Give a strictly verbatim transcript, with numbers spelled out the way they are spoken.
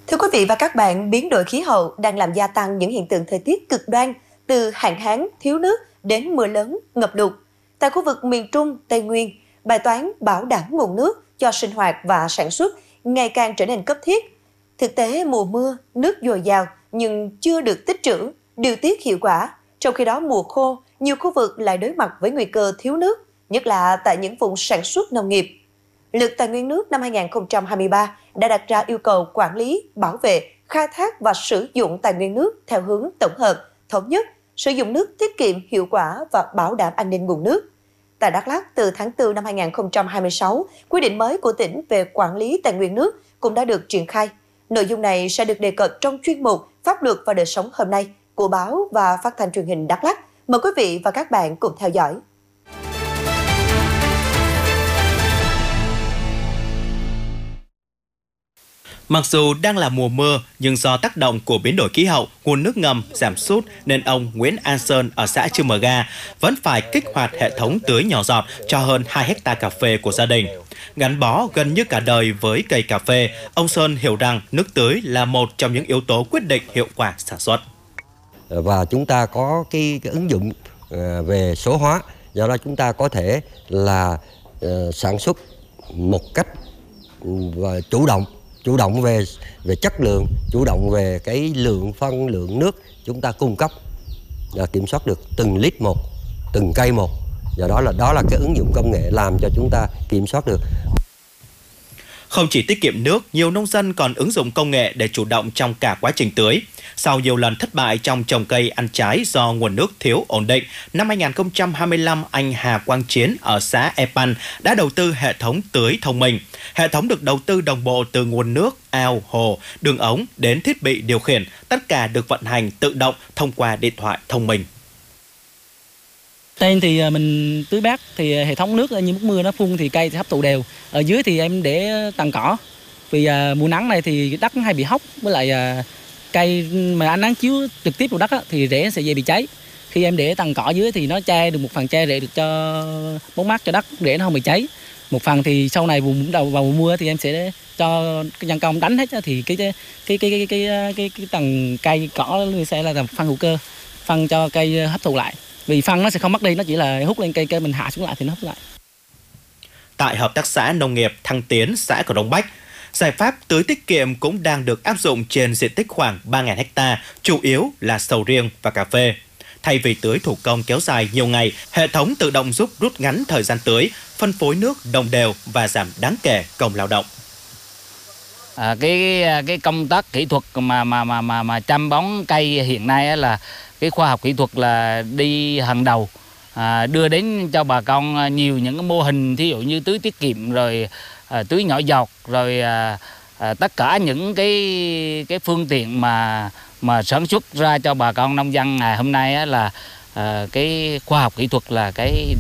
Thưa quý vị và các bạn, biến đổi khí hậu đang làm gia tăng những hiện tượng thời tiết cực đoan, từ hạn hán, thiếu nước đến mưa lớn, ngập lụt. Tại khu vực miền Trung, Tây Nguyên, bài toán bảo đảm nguồn nước cho sinh hoạt và sản xuất ngày càng trở nên cấp thiết. Thực tế, mùa mưa, nước dồi dào nhưng chưa được tích trữ, điều tiết hiệu quả. Trong khi đó, mùa khô, nhiều khu vực lại đối mặt với nguy cơ thiếu nước, nhất là tại những vùng sản xuất nông nghiệp. Luật Tài nguyên nước năm hai nghìn không trăm hai mươi ba đã đặt ra yêu cầu quản lý, bảo vệ, khai thác và sử dụng tài nguyên nước theo hướng tổng hợp, thống nhất, sử dụng nước tiết kiệm, hiệu quả và bảo đảm an ninh nguồn nước. Tại Đắk Lắk, từ tháng tư năm hai nghìn không trăm hai mươi sáu, quy định mới của tỉnh về quản lý tài nguyên nước cũng đã được triển khai. Nội dung này sẽ được đề cập trong chuyên mục Pháp luật và đời sống hôm nay của báo và phát thanh truyền hình Đắk Lắk. Mời quý vị và các bạn cùng theo dõi. Mặc dù đang là mùa mưa, nhưng do tác động của biến đổi khí hậu, nguồn nước ngầm giảm sút nên ông Nguyễn An Sơn ở xã Chư Mờ Ga vẫn phải kích hoạt hệ thống tưới nhỏ giọt cho hơn hai héc ta cà phê của gia đình. Gắn bó gần như cả đời với cây cà phê, ông Sơn hiểu rằng nước tưới là một trong những yếu tố quyết định hiệu quả sản xuất. Và chúng ta có cái, cái ứng dụng về số hóa, do đó chúng ta có thể là uh, sản xuất một cách và chủ động. chủ động về về chất lượng, chủ động về cái lượng phân, lượng nước chúng ta cung cấp, và kiểm soát được từng lít một, từng cây một. Do đó là đó là cái ứng dụng công nghệ làm cho chúng ta kiểm soát được. Không chỉ tiết kiệm nước, nhiều nông dân còn ứng dụng công nghệ để chủ động trong cả quá trình tưới. Sau nhiều lần thất bại trong trồng cây ăn trái do nguồn nước thiếu ổn định, năm hai nghìn không trăm hai mươi lăm, anh Hà Quang Chiến ở xã E Pan đã đầu tư hệ thống tưới thông minh. Hệ thống được đầu tư đồng bộ từ nguồn nước, ao, hồ, đường ống đến thiết bị điều khiển, tất cả được vận hành tự động thông qua điện thoại thông minh. Trên thì mình tưới bát thì hệ thống nước như mức mưa nó phun thì cây thì hấp thụ đều. Ở dưới thì em để tàn cỏ. Vì à, mùa nắng này thì đất hay bị hóc, với lại à, cây mà ánh nắng chiếu trực tiếp vào đất á, thì rễ sẽ dễ bị cháy. Khi em để tàn cỏ dưới thì nó che được một phần, che rễ được cho bóng mát cho đất, rễ nó không bị cháy. Một phần thì sau này vùng đầu vào mùa mưa thì em sẽ cho cái nhân công đánh hết, thì cái cái cái cái cái cái cái, cái, cái tầng cây cỏ sẽ là phân hữu cơ, phân cho cây hấp thụ lại. Vì phân nó sẽ không mất đi, nó chỉ là hút lên cây, cây mình hạ xuống lại thì nó hút lại. Tại Hợp tác xã Nông nghiệp Thăng Tiến, xã Cầu Đông Bách, giải pháp tưới tiết kiệm cũng đang được áp dụng trên diện tích khoảng ba nghìn héc ta, chủ yếu là sầu riêng và cà phê. Thay vì tưới thủ công kéo dài nhiều ngày, hệ thống tự động giúp rút ngắn thời gian tưới, phân phối nước đồng đều và giảm đáng kể công lao động. À, cái cái công tác kỹ thuật mà mà mà mà mà chăm bón cây hiện nay là cái khoa học kỹ thuật là đi hàng đầu, à, đưa đến cho bà con nhiều những cái mô hình, thí dụ như tưới tiết kiệm, rồi à, tưới nhỏ giọt, rồi à, à, tất cả những cái cái phương tiện mà mà sản xuất ra cho bà con nông dân ngày hôm nay là à, cái khoa học kỹ thuật là cái